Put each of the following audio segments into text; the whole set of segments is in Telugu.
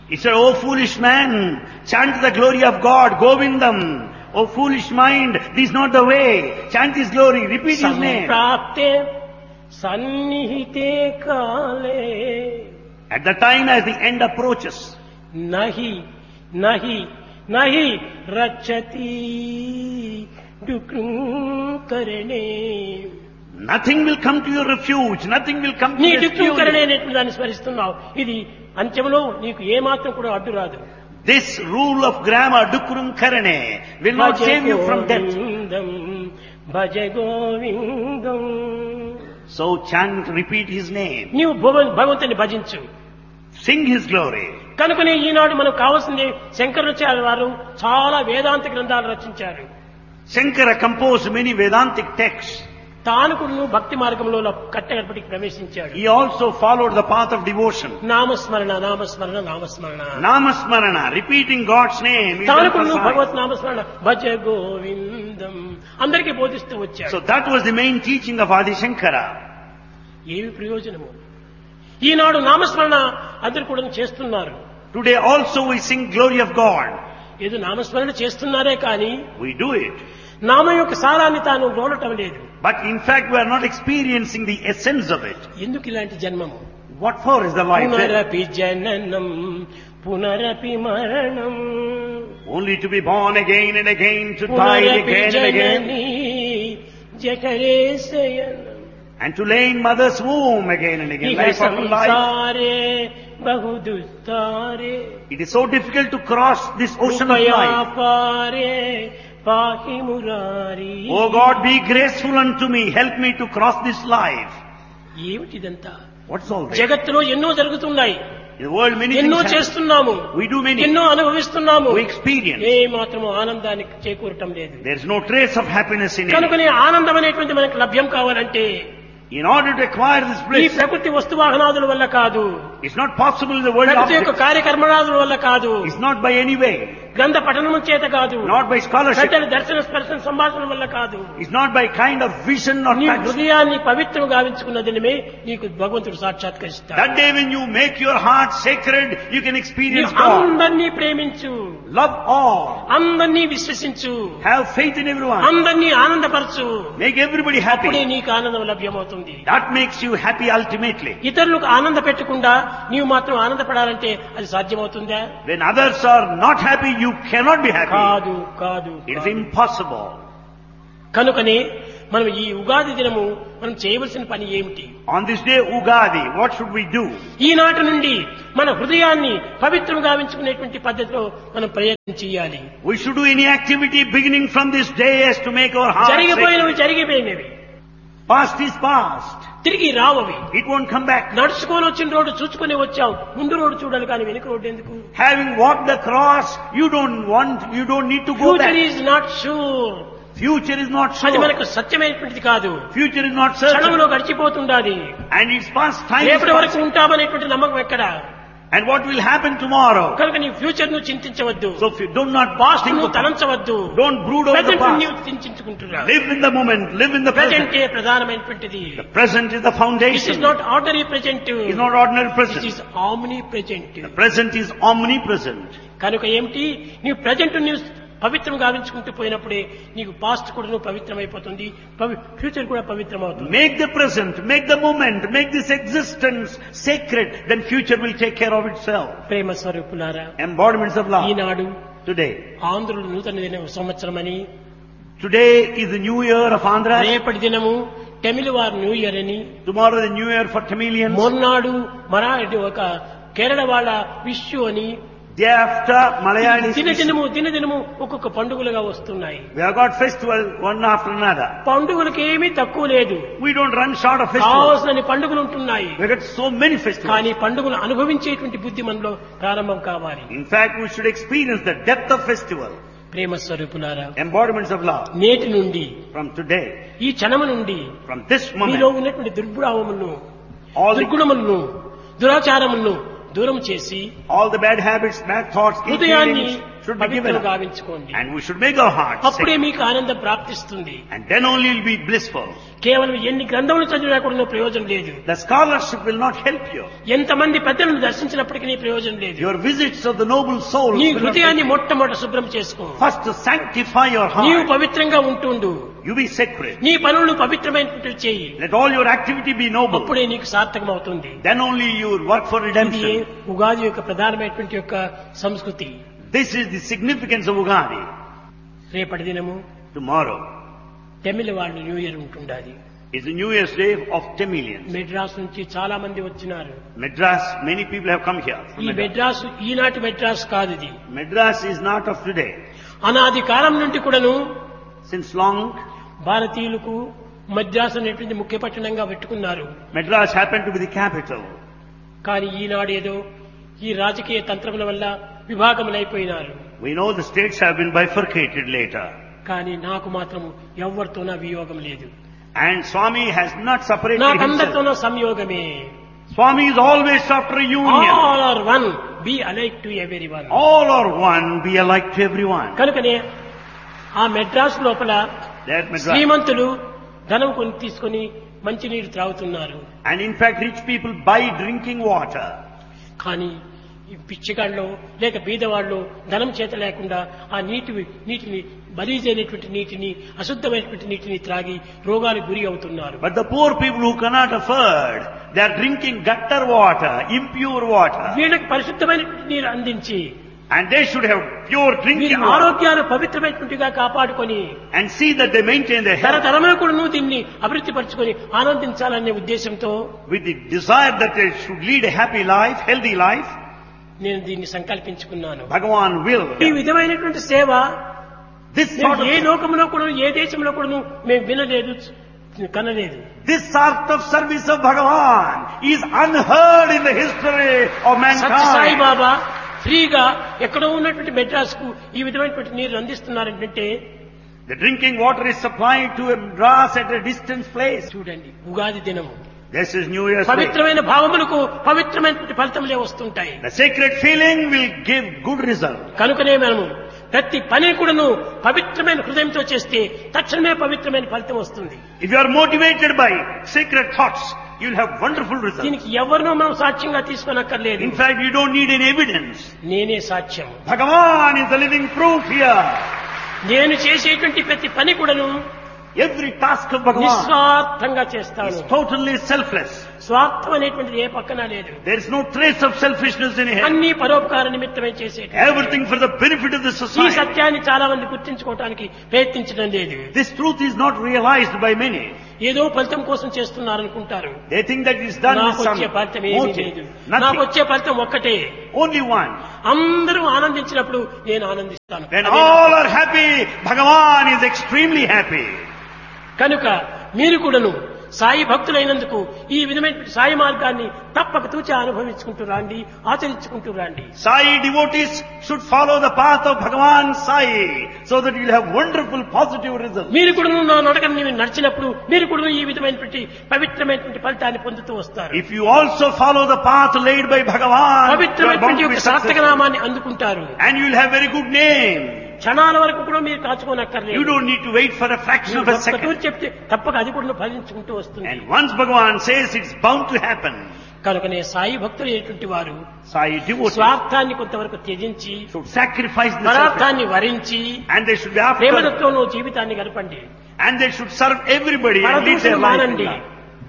He said, "O foolish man, chant the glory of God, Govindam. O foolish mind, this is not the way. Chant His glory, repeat His name." సంప్రాప్తే సన్నిహితే కాలే At the time as the end approaches, నహి నహి నహి రచ్చతి డుక్రుంకరణే nothing will come to your refuge, nothing will come to నీ rescue డుక్రుంకరణే you. అనేటువంటి దాన్ని స్మరిస్తున్నావు. ఇది అంత్యంలో నీకు ఏమాత్రం కూడా అడ్డు రాదు. This rule of grammar, Dukkurum Karane, will not save you from death. Govindam Bhaja Govindam. So chant, repeat His name, నీవు భగవంతుని భజించు. sing His glory. కనుకనే ఈనాడు మనకు కావాల్సింది శంకరాచార్య వారు చాలా వేదాంత గ్రంథాలు రచించారు. Shankara composed many Vedantic texts. తాను కూడా భక్తి మార్గంలో కట్టగడపటికి ప్రవేశించాడు. He also followed the path of devotion. నామస్మరణ నామస్మరణ నామస్మరణ Namasmarana, repeating God's name. is తాను కూడా emphasized. భగవత్ నామస్మరణ భజ గోవిందం అందరికీ బోధిస్తూ వచ్చాడు. So that was the main teaching of Adi Shankara. ఏమి ప్రయోజనము? ఈనాడు నామస్మరణ అందరు కూడా చేస్తున్నారు. Today also we sing glory of God. ఏదో నామస్మరణ చేస్తున్నారే కానీ We do it. నామం యొక్క సారాన్ని తాను గోడటం లేదు. But in fact we are not experiencing the essence of it. ఎందుకు ఇలాంటి జన్మము? What for is the life there? పునరపి జననం పునరపి మరణం Only to be born again and again, to die పునరపి again and again, Janani జఠరే శయనం and to lay in mother's womb again and again. ఇహ Life after life. సంసారే బహుదుస్తారే It is so difficult to cross this ocean of life. ఉపయాపారే పాహి Murari. Oh God, be graceful unto me. Help me to cross this life. ఏమిటిదంతా? What's all this? జగత్తులో ఎన్నో జరుగుతున్నాయి, In the world many ఎన్నో things happen. చేస్తున్నాము, We do many. ఎన్నో అనుభవిస్తున్నాము. We experience. ఏ మాత్రము ఆనందానికి చేకూరటం లేదు. There is no trace of happiness in it. కనుకనే ఆనందం అనేటువంటి మనకు లభ్యం కావాలంటే In order to acquire this ఈ bliss, ప్రకృతి వస్తు వాహనాదుల వల్ల కాదు, it's not possible in the world of ప్రకృతి యొక్క కార్యకర్మణాదుల వల్ల కాదు, It's not by any way. గ్రంథ పఠనం చేత కాదు, Not by scholarship. ప్రజల దర్శన స్పర్శన సంభాషణ వల్ల కాదు. It's not by kind of vision or నీ touch. హృదయాన్ని పవిత్రం గావించుకున్న దినమే నీకు భగవంతుడు సాక్షాత్కరిస్తాడు. That day when you make your heart sacred, you can experience నీవు God. అందరినీ ప్రేమించు, Love all. అందరినీ విశ్వసించు, Have faith in everyone. అందరినీ ఆనందపరచు. Make everybody అప్పుడే happy. నీకు ఆనందం లభ్యమవుతుంది. That makes you happy ultimately. ఇతరులకు ఆనంద పెట్టకుండా నీవు మాత్రం ఆనందపడాలంటే అది సాధ్యమవుతుందా? When others are not happy, you cannot be happy. కాదు కాదు It is కాదు. impossible. కనుకనే మనం ఈ ఉగాది దినము మనం చేయవలసిన పని ఏమిటి? On this day, Ugadi, what should we do? ఈనాటి నుండి మన హృదయాన్ని పవిత్రం గావించుకునేటువంటి పద్ధతిలో మనం ప్రయత్నం చేయాలి. We should do any activity beginning from this day as to make our heart జరిగిపోయినవి sacred. జరిగిపోయినవి, Past is past. తిరిగి రావవి. It won't come back. నడుచుకొని వచ్చిన రోడ్డు చూసుకొని వచ్చావు, ముందు రోడ్డు చూడాలి కానీ వెనుక రోడ్డు ఎందుకు? Having walked the cross, you don't need to go future back. Is not sure. Future is not అది sure. మనకు సత్యమైనటువంటిది కాదు. Future is not certain. క్షణంలో గడిచిపోతుండాలి. And it's past time. is రేపటి వరకు past. ఉంటామనేటువంటి నమ్మకం ఎక్కడ? And what will happen tomorrow? కనుక నీ ఫ్యూచర్ ను చింతించవద్దు, So if you do not past think ను of it, తలంచవద్దు. don't brood over the present past. నీవు చింతించుకుంటున్నావు. Live in the moment. Live in the present. ప్రజెంటే ప్రధానమైనటువంటిది. The present is the this foundation. Is not ordinary present, It's not ordinary this present. Is omni present. The present is omnipresent. కనుక ఏమిటి, నీవు ప్రజెంట్ నీవు పవిత్రం గావించుకుంటూ పోయినప్పుడే నీకు పాస్ట్ కూడా నువ్వు పవిత్రమైపోతుంది, ఫ్యూచర్ కూడా పవిత్రమవుతుంది. Make the present, make the moment, make this existence sacred, then future will take care of itself. ప్రేమ స్వరూపులారా, Embodiments of love. Eenadu Today. ఆంధ్రులు నూతన సంవత్సరం అని, Today is the new year of Andhra. రేపటి దినము తమిళ వారు న్యూ ఇయర్ అని, Tomorrow the new year for Tamilians. మొన్నాడు మరాఠీ ఒక కేరళ వాళ్ళ విషు అని, Day after Malayalis. దినదినము ఒక్కొక్క పండుగలుగా వస్తున్నాయి. We have got festival one after another. పండుగలకు ఏమీ తక్కువ లేదు. We don't run short of festivals. కావాల్సిన పండుగలు ఉంటున్నాయి. We got so many festivals. కానీ పండుగలు అనుభవించేటువంటి బుద్ధి మనలో ప్రారంభం కావాలి. In fact, we should experience the depth of festival. ప్రేమ స్వరూపులారా, Embodiments of love. నేటి నుండి From today, ఈ క్షణము నుండి from this మీలో moment, ఉన్నటువంటి దుర్భావములను, all the దుర్గుణములను, దురాచారములను దూరం చేసి bad habits, bad thoughts, హృదయాన్ని feelings, should be given పవిత్రం up. గావించుకోండి. And we should make our hearts అప్పుడే sacred. మీకు ఆనందం ప్రాప్తిస్తుంది. And then only you'll be blissful. కేవలం ఎన్ని గ్రంథములు చదివినా కూడా ప్రయోజనం లేదు. The scholarship will not help you. ఎంతమంది పెద్దలను దర్శించినప్పటికీ నీ ప్రయోజనం లేదు. Your visits of the noble souls నీ will not హృదయాన్ని help you. మొట్టమొదట శుభ్రం చేసుకో. First to sanctify your నీవు heart. పవిత్రంగా ఉంటుండు. You be sacred. నీ పనులు పవిత్రమైనటువంటి చేయి. Let all your activity be noble. అప్పుడే నీకు సార్థకం అవుతుంది. Then only you will work for ఇది redemption. ఉగాది యొక్క ప్రధానమైనటువంటి యొక్క సంస్కృతి. This is the significance of Ugadi. రేపటి దినము Tomorrow తమిళ వాళ్ళు న్యూ ఇయర్ ఉంటుండాలి. is the New Year's Day of Tamilians. Madras నుంచి చాలా మంది వచ్చినారు. Madras, many people have come here. from ఈ Madras. మెడ్రాస్ ఈనాటి మెడ్రాస్ కాదు ఇది. Madras is not of today. అనాది కాలం నుండి కూడాను Since long, భారతీయులకు మద్రాసు అనేటువంటి ముఖ్య పట్టణంగా పెట్టుకున్నారు. Madras happened to be the capital. కానీ ఈనాడు ఏదో ఈ రాజకీయ తంత్రముల వల్ల విభాగములైపోయినారు. We know the states have been bifurcated later. కానీ నాకు మాత్రం ఎవరితోనా వియోగం లేదు. And Swami has not separated himself. నాకందరితోనూ సంయోగమే. Swami is always after union. All are one, B alike to every one. All are one, be alike to everyone. కనుకనే ఆ మెడ్రాస్ లోపల That Madras. శ్రీమంతులు ధనం కొని తీసుకొని మంచినీరు త్రాగుతున్నారు. And in fact, rich people buy drinking water. కానీ ఈ పిచ్చిగాళ్ళు లేక బీదవాళ్ళు ధనం చేత లేకుండా ఆ నీటిని బలీజైనటువంటి నీటిని అశుద్ధమైనటువంటి నీటిని త్రాగి రోగాలకు గురి అవుతున్నారు. But the poor people who cannot afford, they are drinking gutter water, impure water. వీళ్ళకి పరిశుద్ధమైనటువంటి నీరు అందించి And they should have pure drinking వీరి water. ఆరోగ్యాలు పవిత్రమైనటువంటిగా కాపాడుకొని And see that they maintain their health తరతరములు కూడా దీన్ని అభివృద్ధి పరచుకొని ఆనందించాలనే ఉద్దేశంతో with the desire that they should lead a happy life, healthy life. నేను దీన్ని సంకల్పించుకున్నాను. Bhagavan will. ఈ విధమైనటువంటి సేవ This మేము sort ఏ of, లోకంలో కూడా ఏ దేశంలో కూడా మేము వినలేదు, కనలేదు. this sort of service of Bhagavan is unheard in the history of Satya Sai mankind. బాబా ఫ్రీగా ఎక్కడో ఉన్నటువంటి మెడ్రాస్ కు ఈ విధమైనటువంటి నీరు అందిస్తున్నారంటే The drinking water is supplied to a Madras at a distant place. చూడండి, ఉగాది దినము This is New Year's Day. పవిత్రమైన భావములకు పవిత్రమైనటువంటి ఫలితములే వస్తుంటాయి. The sacred feeling will give good result. కనుకనే మనము ప్రతి పని కూడాను పవిత్రమైన హృదయంతో చేస్తే తక్షణమే పవిత్రమైన ఫలితం వస్తుంది. If you are motivated by sacred thoughts, you will have wonderful results. దీనికి ఎవరినో మనం సాక్ష్యంగా తీసుకోనక్కర్లేదు. In fact, you don't need any evidence. నేనే సాక్ష్యం. Bhagavan is the living proof here. నేను చేసేటువంటి ప్రతి పని కూడాను Every task of Bhagavan నిస్వార్థంగా చేస్తాను. is totally selfless. స్వార్థం అనేటువంటిది ఏ పక్కన లేదు. There is no trace of selfishness in it. అన్ని పరోపకార నిమిత్తమే చేసేది. Everything for the benefit of the ఈ society. సత్యాన్ని చాలా మంది గుర్తించుకోవడానికి ప్రయత్నించడం లేదు. This truth is not realized by many. ఏదో ఫలితం కోసం చేస్తున్నారనుకుంటారు. They think that it is done with నాకు some వచ్చే ఫలితం ఏమీ motive. లేదు. నాకు Nothing. వచ్చే ఫలితం ఒక్కటే. Only one. అందరూ ఆనందించినప్పుడు నేను ఆనందిస్తాను. When అదే నా all are happy, Bhagavan is extremely happy. కనుక మీరు కూడాను సాయి భక్తులైనందుకు ఈ విధమైన సాయి మార్గాన్ని తప్పక తూచి అనుభవించుకుంటూ రండి, ఆచరించుకుంటూ రండి. Sai devotees should follow the path of Bhagavan Sai so that you will have wonderful positive results. మీరు కూడా నా నడకని మీరు నడిచినప్పుడు మీరు కూడా ఈ విధమైనటువంటి పవిత్రమైనటువంటి ఫలితాన్ని పొందుతూ వస్తారు. If you also follow the path laid by Bhagavan, you are bound పవిత్రమైనటువంటి to be యొక్క సార్థక successful. నామాన్ని అందుకుంటారు. And you will have very good name. క్షణాల వరకు కూడా మీరు కాచుకోనక్కర్లేదు. You don't need to wait for a fraction of a second. చెప్తే తప్పక అది కూడా ఫలించుకుంటూ వస్తుంది. And once Bhagavan says it's bound to happen, కనుకనే సాయి భక్తులు అనేటువంటి వారు Sai devotees స్వార్థాన్ని కొంతవరకు త్యజించి should sacrifice the self పదార్థాన్ని వరించి and they should be after, ప్రేమతత్వంలో జీవితాన్ని గడపండి. and they should serve everybody and lead పరదూషణ their life in మానండి, love.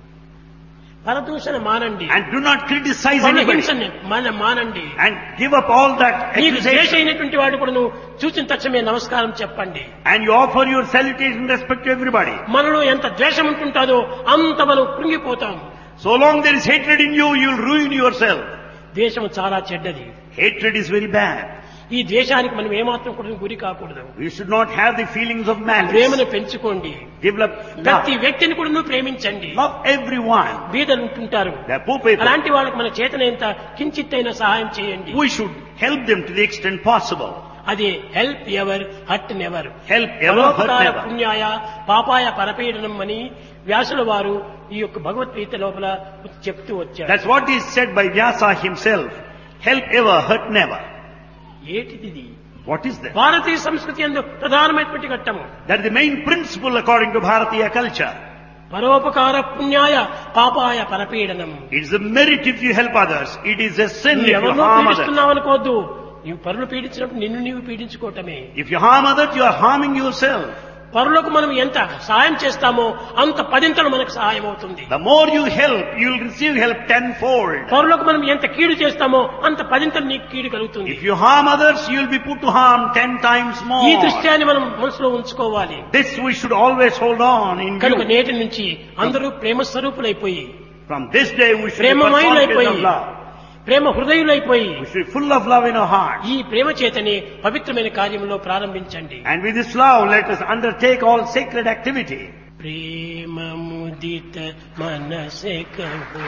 పరదూషణ మానండి, And do not criticize anybody. హింసని మానండి. And give up all that నీకు accusation. ద్వేషమైనటువంటి వాడు కూడా నువ్వు చూసిన తక్షణమే నమస్కారం చెప్పండి. And you offer your salutation and respect to everybody. మనలో ఎంత ద్వేషం ఉంటుంటాదో అంత మనం కృంగిపోతాం. So long there is hatred in you, you will ruin yourself. ద్వేషం చాలా చెడ్డది. Hatred is very bad. ఈ ద్వేషానికి మనం ఏమాత్రం కూడా గురి కాకూడదు. You should not have the feelings of malice. ప్రేమను పెంచుకోండి. Develop ప్రతి love. వ్యక్తిని కూడా నువ్వు ప్రేమించండి. Love everyone. బీదలు ఉంటుంటారు, They are poor people. అలాంటి వాళ్ళకి మన చేతనైనంత కించిత్తైన సహాయం చేయండి. We should help them to the extent possible. అది help ever hurt never. Help ever, hurt పరోపకార never. పుణ్యాయ పాపాయ పరపీడనం అని వ్యాసుల వారు ఈ యొక్క భగవద్గీత లోపల చెప్తూ వచ్చారు. That's what is said by Vyasa himself. Help ever, hurt never. ఏటిది? What is that? భారతీయ సంస్కృతి యందు ప్రధానమైనటువంటి ఘట్టము. That is the main principle according to Bharatiya culture. పరోపకార పుణ్యాయ పాపాయ పరపీడనం. It is a merit if you help others. It is a sin if you ఎవరినో harm others. పీడిస్తున్నావు అనుకోవద్దు. నీవు పరులు పీడించినప్పుడు నిన్ను నీవు పీడించుకోవటమే. If you harm others, you are harming yourself. పరులకు మనం ఎంత సహాయం చేస్తామో అంత పదింతలు మనకు సహాయం అవుతుంది. The more you help, you will receive help tenfold. పరులకు మనం ఎంత కీడు చేస్తామో అంత పదింతలు నీకు కీడు కలుగుతుంది. If you harm others, you will be put to harm 10 times more. ఈ దృష్ట్యాన్ని మనం మనసులో ఉంచుకోవాలి. This we should always hold on in కనుక view. నేటి నుంచి అందరూ ప్రేమ స్వరూపులైపోయి, From this day we should be ప్రేమమయులైపోయి, personified of love. Prema హృదయులైపోయి, We should be full of love in our hearts. ఈ ప్రేమ చేతనే పవిత్రమైన కార్యంలో ప్రారంభించండి. And with this love, let us undertake all sacred activity. ప్రేమ ముదిత మనసే కహో